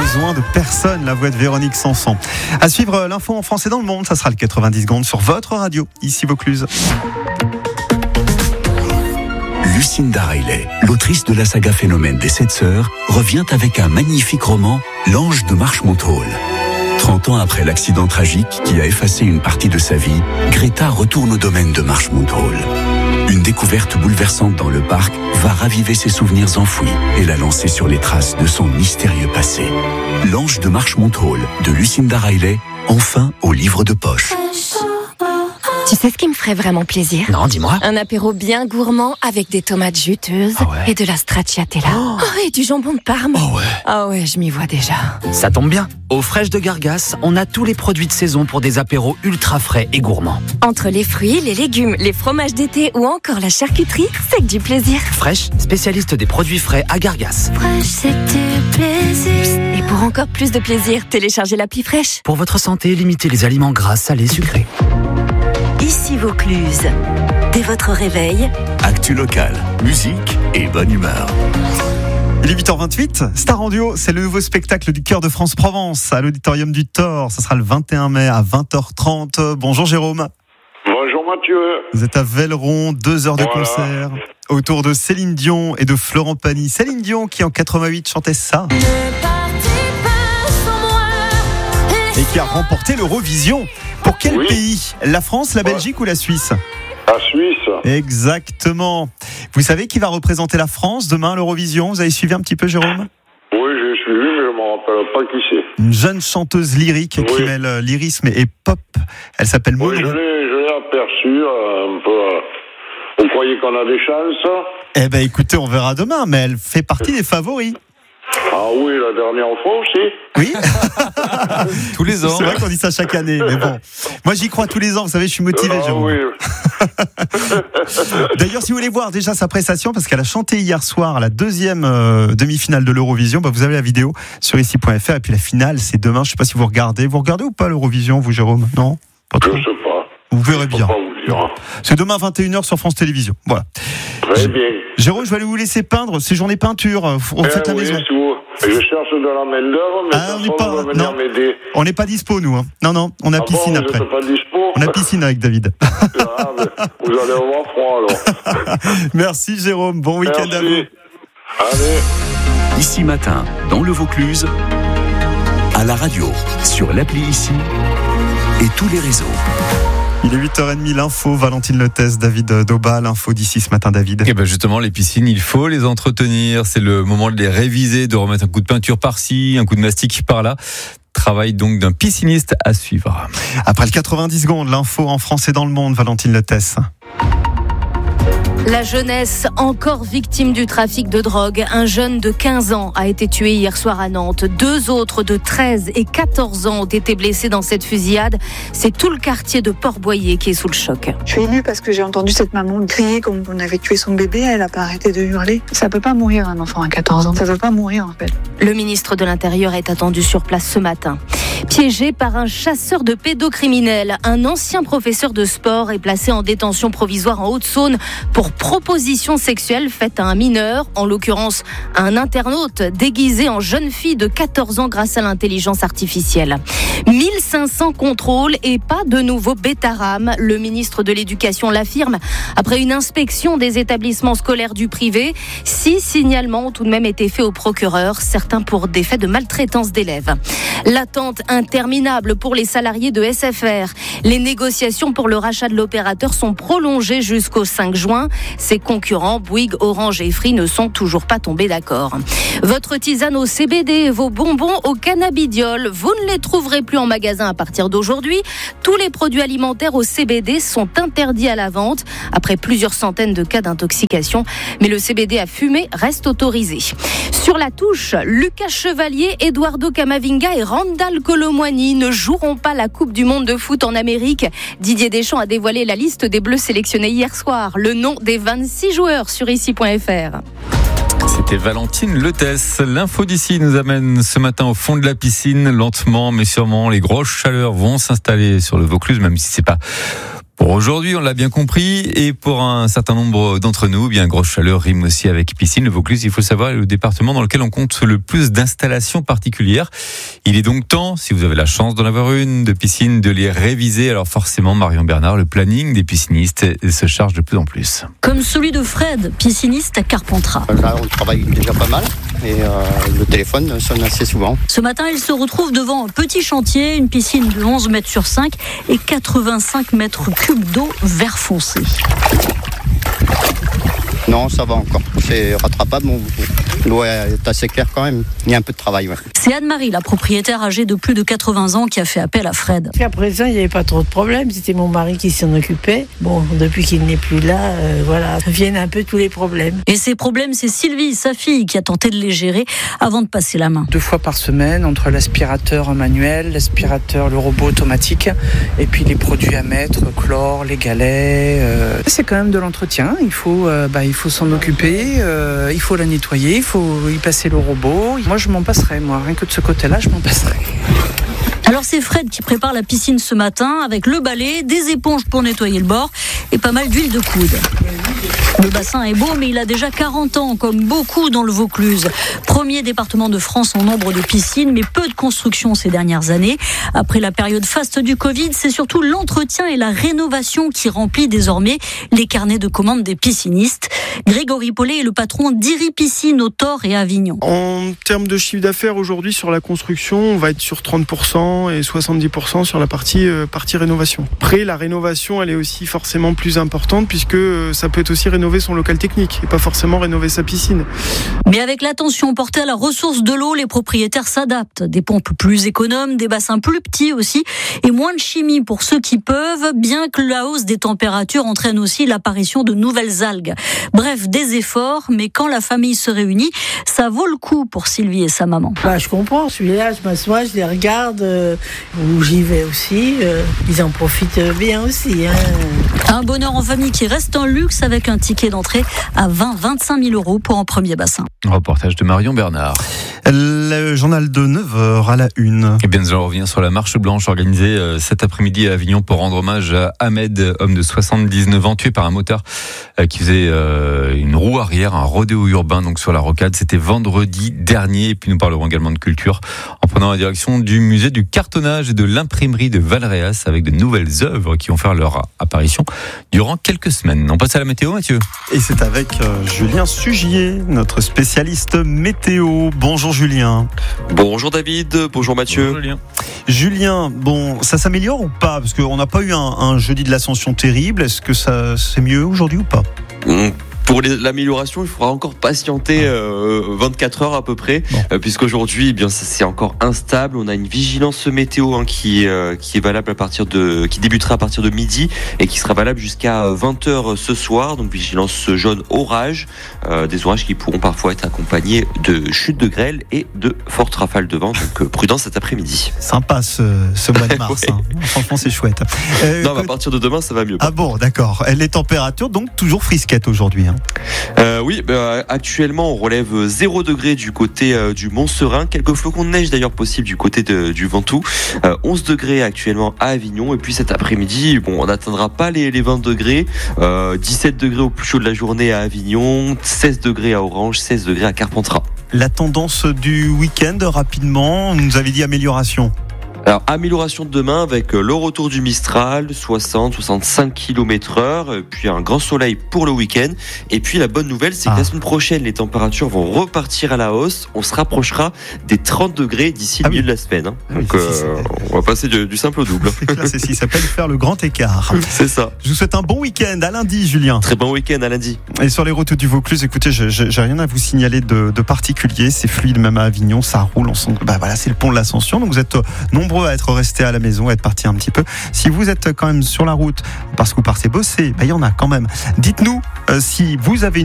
besoin de personne, la voix de Véronique Sanson. À suivre l'info en français dans le monde, ça sera le 90 secondes sur votre radio, ici Vaucluse. Lucinda Riley, l'autrice de la saga Phénomène des 7 sœurs, revient avec un magnifique roman, L'Ange de Marchmont Hall. 30 ans après l'accident tragique qui a effacé une partie de sa vie, Greta retourne au domaine de Marchmont Hall. Une découverte bouleversante dans le parc va raviver ses souvenirs enfouis et la lancer sur les traces de son mystérieux passé. L'Ange de Marchmont Hall de Lucinda Riley, enfin au livre de poche. Tu sais ce qui me ferait vraiment plaisir ? Non, dis-moi. Un apéro bien gourmand avec des tomates juteuses et de la stracciatella. Oh, et du jambon de Parme. Ah ouais, je m'y vois déjà. Ça tombe bien. Au Fraîche de Gargas, on a tous les produits de saison pour des apéros ultra frais et gourmands. Entre les fruits, les légumes, les fromages d'été ou encore la charcuterie, c'est que du plaisir. Fraîche, spécialiste des produits frais à Gargas. Fraîche, c'est du plaisir. Et pour encore plus de plaisir, téléchargez l'appli Fraîche. Pour votre santé, limitez les aliments gras, salés, sucrés. Ici Vaucluse. Dès votre réveil, Actu locale, musique et bonne humeur. Il est 8h28, Star en duo, c'est le nouveau spectacle du Chœur de France Provence à l'Auditorium du Thor. Ça sera le 21 mai à 20h30. Bonjour Jérôme. Bonjour Mathieu. Vous êtes à Velleron, 2 heures de concert autour de Céline Dion et de Florent Pagny. Céline Dion qui en 88 chantait ça. Et qui a remporté l'Eurovision. Pour quel pays ? La France, la Belgique ou la Suisse ? La Suisse. Exactement. Vous savez qui va représenter la France demain à l'Eurovision ? Vous avez suivi un petit peu, Jérôme ? Oui, j'ai suivi, mais je ne me rappelle pas qui c'est. Une jeune chanteuse lyrique qui mêle lyrisme et pop. Elle s'appelle Maud. Oui, je l'ai aperçue un peu. Vous croyez qu'on a des chances ? Eh ben, écoutez, on verra demain, mais elle fait partie des favoris. Ah oui, la dernière fois aussi. Oui. Tous les ans. C'est vrai qu'on dit ça chaque année, mais bon. Moi, j'y crois tous les ans, vous savez, je suis motivé, Jérôme. Oui. D'ailleurs, si vous voulez voir déjà sa prestation, parce qu'elle a chanté hier soir à la deuxième demi-finale de l'Eurovision, vous avez la vidéo sur ici.fr, et puis la finale, c'est demain. Je ne sais pas si vous regardez. Vous regardez ou pas l'Eurovision, vous, Jérôme ? Non ? Pas trop. Je ne sais pas. Vous verrez bien. Pas vous dire. C'est demain à 21h sur France Télévisions. Voilà. Très bien. Jérôme, je vais aller vous laisser peindre. C'est journée peinture. On fait la maison. Je cherche de la main d'œuvre, mais personne ne va venir m'aider. On n'est pas dispo, nous. Hein. Non, on a piscine après. Vous n'êtes pas dispo ? On a piscine avec David. Vous allez avoir froid, alors. Merci, Jérôme. Bon week-end à vous. Allez. Ici matin, dans le Vaucluse, à la radio, sur l'appli Ici et tous les réseaux. Il est 8h30, l'info, Valentine Lettès, David Dauba, l'info d'ici ce matin, David. Et ben justement, les piscines, il faut les entretenir. C'est le moment de les réviser, de remettre un coup de peinture par-ci, un coup de mastic par-là. Travail donc d'un pisciniste à suivre. Après le 90 secondes, l'info en France et dans le monde, Valentine Lettès. La jeunesse, encore victime du trafic de drogue. Un jeune de 15 ans a été tué hier soir à Nantes. 2 autres de 13 et 14 ans ont été blessés dans cette fusillade. C'est tout le quartier de Port-Boyer qui est sous le choc. Je suis émue parce que j'ai entendu cette maman crier comme on avait tué son bébé. Elle n'a pas arrêté de hurler. Ça peut pas mourir un enfant à 14 ans. Ça peut pas mourir en fait. Le ministre de l'Intérieur est attendu sur place ce matin. Piégé par un chasseur de pédocriminels, un ancien professeur de sport est placé en détention provisoire en Haute-Saône pour proposition sexuelle faite à un mineur, en l'occurrence un internaute déguisé en jeune fille de 14 ans grâce à l'intelligence artificielle. 1500 contrôles et pas de nouveau bêta-rame. Le ministre de l'Éducation l'affirme après une inspection des établissements scolaires du privé. 6 signalements ont tout de même été faits au procureur, certains pour des faits de maltraitance d'élèves. L'attente interminable pour les salariés de SFR. Les négociations pour le rachat de l'opérateur sont prolongées jusqu'au 5 juin. Ses concurrents, Bouygues, Orange et Free, ne sont toujours pas tombés d'accord. Votre tisane au CBD, vos bonbons au cannabidiol, vous ne les trouverez plus en magasin à partir d'aujourd'hui. Tous les produits alimentaires au CBD sont interdits à la vente après plusieurs centaines de cas d'intoxication. Mais le CBD à fumer reste autorisé. Sur la touche, Lucas Chevalier, Eduardo Camavinga et Randal Colomwani ne joueront pas la Coupe du Monde de foot en Amérique. Didier Deschamps a dévoilé la liste des Bleus sélectionnés hier soir. Le nom des 26 joueurs sur ici.fr. C'était Valentine Lettès. L'info d'ici nous amène ce matin au fond de la piscine. Lentement mais sûrement, les grosses chaleurs vont s'installer sur le Vaucluse, même si c'est pas Pour aujourd'hui, on l'a bien compris, et pour un certain nombre d'entre nous, bien grosse chaleur rime aussi avec piscine. Le Vaucluse, il faut le savoir, est le département dans lequel on compte le plus d'installations particulières. Il est donc temps, si vous avez la chance d'en avoir une, de piscine, de les réviser. Alors forcément, Marion Bernard, le planning des piscinistes se charge de plus en plus. Comme celui de Fred, pisciniste à Carpentras. Là, on travaille déjà pas mal et le téléphone sonne assez souvent. Ce matin, il se retrouve devant un petit chantier, une piscine de 11 mètres sur 5 et 85 mètres cubes d'eau vert foncé. Non, ça va encore. C'est rattrapable. L'eau est assez claire quand même. Il y a un peu de travail. Ouais. C'est Anne-Marie, la propriétaire âgée de plus de 80 ans, qui a fait appel à Fred. Jusqu'à présent, il n'y avait pas trop de problèmes. C'était mon mari qui s'en occupait. Bon, depuis qu'il n'est plus là, voilà, viennent un peu tous les problèmes. Et ces problèmes, c'est Sylvie, sa fille, qui a tenté de les gérer avant de passer la main. 2 fois par semaine, entre l'aspirateur manuel, le robot automatique, et puis les produits à mettre, chlore, les galets. C'est quand même de l'entretien. Il faut s'en occuper, il faut la nettoyer, il faut y passer le robot. Moi, je m'en passerai, rien que de ce côté-là, je m'en passerai. Alors c'est Fred qui prépare la piscine ce matin avec le balai, des éponges pour nettoyer le bord et pas mal d'huile de coude. Le bassin est beau, mais il a déjà 40 ans, comme beaucoup dans le Vaucluse. Premier département de France en nombre de piscines, mais peu de construction ces dernières années. Après la période faste du Covid, c'est surtout l'entretien et la rénovation qui remplit désormais les carnets de commandes des piscinistes. Grégory Paulet est le patron d'Iri Piscine au Thor et à Avignon. En termes de chiffre d'affaires, aujourd'hui, sur la construction, on va être sur 30% et 70% sur la partie rénovation. Après, la rénovation, elle est aussi forcément plus importante puisque ça peut être aussi rénover son local technique et pas forcément rénover sa piscine. Mais avec l'attention portée à la ressource de l'eau, les propriétaires s'adaptent. Des pompes plus économes, des bassins plus petits aussi et moins de chimie pour ceux qui peuvent, bien que la hausse des températures entraîne aussi l'apparition de nouvelles algues. Bref, des efforts, mais quand la famille se réunit, ça vaut le coup pour Sylvie et sa maman. Je comprends, celui-là, je m'assois, je les regarde, où j'y vais aussi, ils en profitent bien aussi. Un bonheur en famille qui reste un luxe avec un ticket d'entrée à 20-25 000 € pour un premier bassin. Reportage de Marion Bernard. Le journal de 9h à la une. Et bien, nous allons revenir sur la marche blanche organisée cet après-midi à Avignon pour rendre hommage à Ahmed, homme de 79 ans, tué par un motard qui faisait une roue arrière, un rodéo urbain donc sur la rocade. C'était vendredi dernier. Et puis nous parlerons également de culture en prenant la direction du musée du cartonnage et de l'imprimerie de Valréas avec de nouvelles œuvres qui vont faire leur apparition durant quelques semaines. On passe à la météo, Mathieu. Et c'est avec Julien Sugier, notre spécialiste météo. Bonjour Julien. Bonjour David, bonjour Mathieu. Bonjour Julien. Julien, bon, ça s'améliore ou pas? Parce qu'on n'a pas eu un jeudi de l'Ascension terrible. Est-ce que ça c'est mieux aujourd'hui ou pas? Pour l'amélioration, il faudra encore patienter 24 heures à peu près, puisqu'aujourd'hui, eh bien, c'est encore instable. On a une vigilance météo qui est valable qui débutera à partir de midi et qui sera valable jusqu'à 20h ce soir. Donc vigilance jaune orage, des orages qui pourront parfois être accompagnés de chutes de grêle et de fortes rafales de vent. Donc prudence cet après-midi. Sympa ce mois de mars. Ouais. Franchement, c'est chouette. Non, à partir de demain, ça va mieux. Ah bon, d'accord. Les températures, donc toujours frisquettes aujourd'hui. Oui, actuellement on relève 0 degré du côté du Mont-Serein, quelques flocons de neige d'ailleurs possibles du côté du Ventoux, 11 degrés actuellement à Avignon et puis cet après-midi on n'atteindra pas les 20 degrés, 17 degrés au plus chaud de la journée à Avignon, 16 degrés à Orange, 16 degrés à Carpentras. La tendance du week-end rapidement, on nous avait dit amélioration. Alors, amélioration de demain avec le retour du Mistral, 60-65 km/h, puis un grand soleil pour le week-end. Et puis la bonne nouvelle, c'est que la semaine prochaine, les températures vont repartir à la hausse. On se rapprochera des 30 degrés d'ici le milieu de la semaine. Donc, on va passer du simple au double. C'est clair, c'est ça s'appelle faire le grand écart. C'est ça. Je vous souhaite un bon week-end. À lundi, Julien. Très bon week-end, à lundi. Et sur les routes du Vaucluse, écoutez, j'ai rien à vous signaler de particulier. C'est fluide, même à Avignon, ça roule. On sent, voilà, c'est le pont de l'Ascension. Donc vous êtes nombreux à être restés à la maison, à être partis un petit peu. Si vous êtes quand même sur la route parce que vous partez bosser, il y en a quand même. Dites-nous si vous avez une